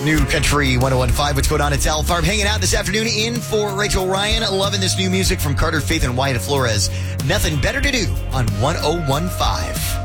New Country 101.5. What's going on? It's Al Farb hanging out this afternoon in for Rachel Ryan. Loving this new music from Carter Faith and Wyatt Flores. Nothing better to do on 101.5.